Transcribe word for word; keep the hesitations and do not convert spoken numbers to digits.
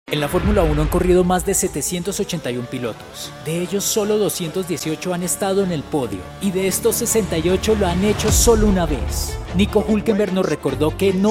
En la Fórmula uno han corrido más de setecientos ochenta y uno pilotos. De ellos, solo doscientos dieciocho han estado en el podio. Y de estos sesenta y ocho lo han hecho solo una vez. Nico Hülkenberg nos recordó que no